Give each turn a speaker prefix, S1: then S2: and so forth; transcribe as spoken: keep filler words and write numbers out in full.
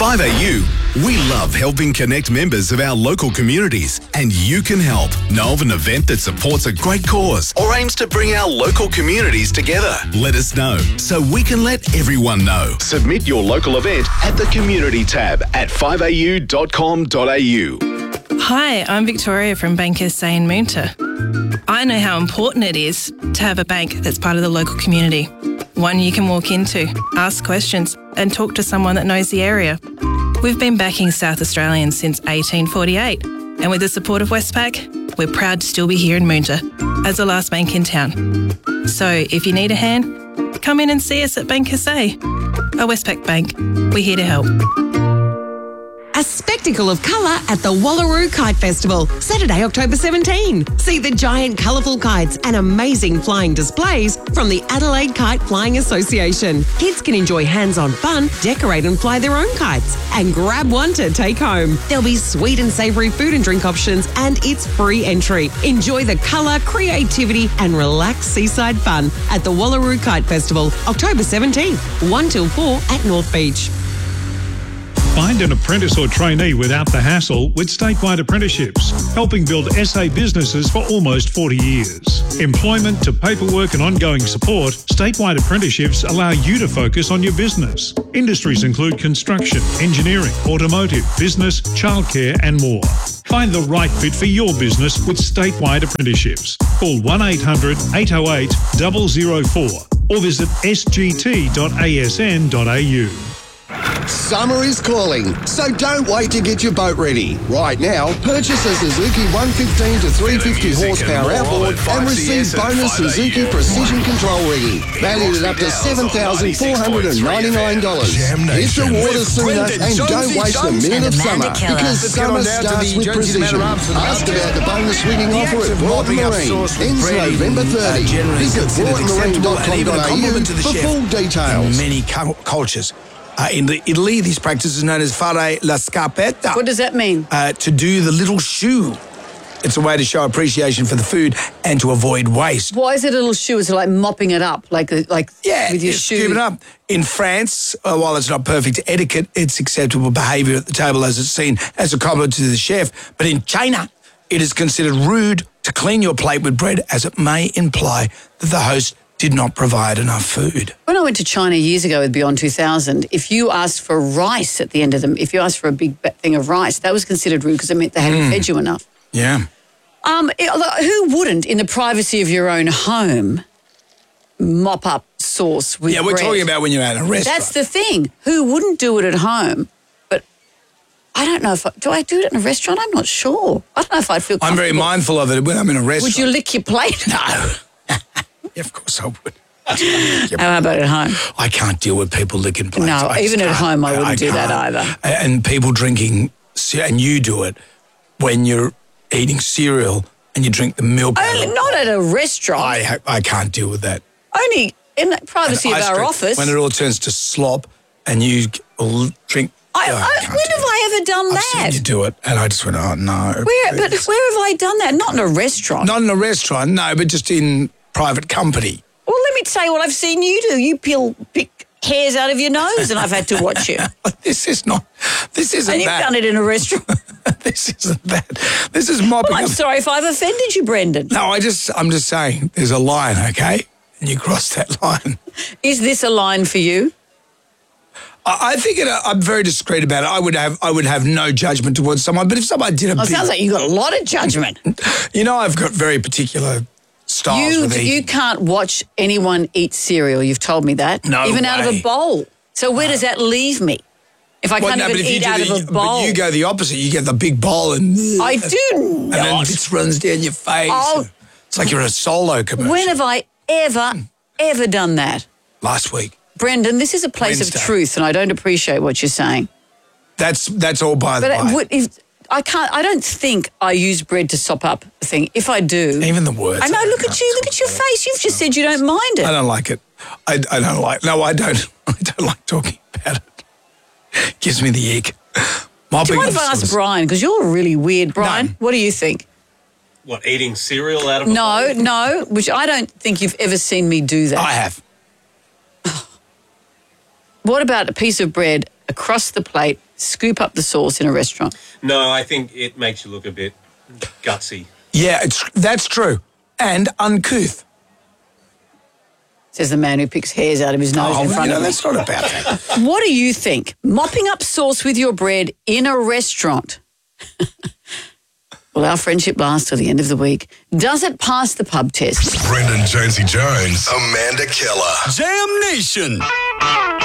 S1: five A U, we love helping connect members of our local communities, and you can help. Know of an event that supports a great cause or aims to bring our local communities together? Let us know so we can let everyone know. Submit your local event at the Community tab at five a u dot com dot a u.
S2: Hi, I'm Victoria from Bank S A in Moonta. I know how important it is to have a bank that's part of the local community. One you can walk into, ask questions, and talk to someone that knows the area. We've been backing South Australians since eighteen forty-eight, and with the support of Westpac, we're proud to still be here in Moonta as the last bank in town. So if you need a hand, come in and see us at Bank S A. A Westpac Bank, we're here to help.
S3: A spectacle of colour at the Wallaroo Kite Festival, Saturday, October seventeenth. See the giant colourful kites and amazing flying displays from the Adelaide Kite Flying Association. Kids can enjoy hands-on fun, decorate and fly their own kites, and grab one to take home. There'll be sweet and savoury food and drink options, and it's free entry. Enjoy the colour, creativity and relaxed seaside fun at the Wallaroo Kite Festival, October seventeenth, one till four at North Beach.
S4: Find an apprentice or trainee without the hassle with Statewide Apprenticeships, helping build S A businesses for almost forty years. Employment to paperwork and ongoing support, Statewide Apprenticeships allow you to focus on your business. Industries include construction, engineering, automotive, business, childcare and more. Find the right fit for your business with Statewide Apprenticeships. Call one eight hundred eight oh eight zero zero four or visit s g t dot a s n dot a u.
S5: Summer is calling, so don't wait to get your boat ready. Right now, purchase a Suzuki one fifteen to three fifty horsepower outboard and receive bonus Suzuki Precision Control rigging, valued at up to seven thousand four hundred ninety-nine dollars. Hit the water sooner and don't waste a minute of summer, because summer starts with precision. Ask about the bonus rigging offer at Broughton Marine. Ends November thirtieth. Visit broughton marine dot com dot a u for full details.
S6: Many cultures. Uh, in the Italy, this practice is known as fare la scarpetta.
S7: What does that mean?
S6: Uh, to do the little shoe. It's a way to show appreciation for the food and to avoid waste.
S7: Why is it a little shoe? Is it like mopping it up, like like
S6: yeah,
S7: with your shoe?
S6: Scoop it up. In France, uh, while it's not perfect etiquette, it's acceptable behaviour at the table as it's seen as a compliment to the chef. But in China, it is considered rude to clean your plate with bread, as it may imply that the host did not provide enough food.
S7: When I went to China years ago with Beyond two thousand, if you asked for rice at the end of them, if you asked for a big thing of rice, that was considered rude because it meant they hadn't mm. fed you enough.
S6: Yeah.
S7: Um, it, who wouldn't, in the privacy of your own home, mop up sauce with
S6: Yeah, we're
S7: bread?
S6: talking about when you're at a restaurant.
S7: That's the thing. Who wouldn't do it at home? But I don't know if I, do I do it in a restaurant? I'm not sure. I don't know if I'd feel comfortable.
S6: I'm very mindful of it when I'm in a restaurant.
S7: Would you lick your plate?
S6: No. Yeah, of course I would.
S7: How about at home?
S6: I can't deal with people licking plates.
S7: No,
S6: I
S7: even at
S6: can't.
S7: home I wouldn't
S6: I
S7: do that
S6: can't.
S7: either.
S6: And people drinking, and you do it when you're eating cereal and you drink the milk.
S7: Only, not at a restaurant.
S6: I I can't deal with that.
S7: Only in the privacy
S6: And
S7: of our
S6: drink,
S7: office.
S6: When it all turns to slop and you will drink.
S7: I,
S6: oh,
S7: I,
S6: I
S7: when have I ever done
S6: I've
S7: that?
S6: seen you do it, and I just went, oh no.
S7: Where? But where have I done that? Not in a restaurant.
S6: Not in a restaurant, no, but just in private company.
S7: Well, let me tell you what I've seen you do. You peel pick hairs out of your nose, and I've had to watch you.
S6: This is not. This isn't.
S7: And you've
S6: that.
S7: done it in a restaurant.
S6: This isn't that. This is mopping.
S7: Well, I'm
S6: up.
S7: sorry if I've offended you, Brendan.
S6: No, I just. I'm just saying. There's a line, okay, and you cross that line.
S7: Is this a line for you?
S6: I, I think it, I'm very discreet about it. I would have. I would have no judgment towards someone. But if someone did a,
S7: Oh, it
S6: big,
S7: sounds like you've got a lot of judgment.
S6: you know, I've got very particular styles
S7: You
S6: with eating.
S7: you can't watch anyone eat cereal. You've told me that.
S6: No
S7: Even out of
S6: way.
S7: a bowl. So where does that leave me? If I
S6: Well,
S7: can't
S6: no, but
S7: even
S6: if you
S7: eat
S6: do
S7: out
S6: the,
S7: of a bowl.
S6: But you go the opposite. You get the big bowl and
S7: I do
S6: and then
S7: not.
S6: it runs down your face.
S7: Oh.
S6: It's like you're in a solo commercial.
S7: When have I ever, ever done that?
S6: Last week.
S7: Brendan, this is a place
S6: Wednesday.
S7: of truth, and I don't appreciate what you're saying.
S6: That's that's all by the
S7: But
S6: by.
S7: it would, if, I can't. I don't think I use bread to sop up a thing. If I do,
S6: Even the words.
S7: I know. Look at you. Look at your face. You've just said you don't mind it.
S6: I don't like it. I, I don't like. No, I don't. I don't like talking about it. Gives me the ick.
S7: Do you mind if I ask Brian? Because you're really weird, Brian.
S6: No.
S7: What do you think?
S8: What, eating cereal out of a
S7: No,
S8: bowl?
S7: no. Which I don't think you've ever seen me do that.
S6: I have.
S7: What about a piece of bread, across the plate, scoop up the sauce in a restaurant?
S8: No, I think it makes you look a bit gutsy.
S6: Yeah, it's, that's true. And uncouth.
S7: Says the man who picks hairs out of his nose
S6: Oh,
S7: in front
S6: you know,
S7: of me.
S6: that's not about that.
S7: What do you think? Mopping up sauce with your bread in a restaurant? Well, our friendship lasts till the end of the week. Does it pass the pub test?
S1: Brendan Jonesy Jones, Amanda Keller. Jam Nation.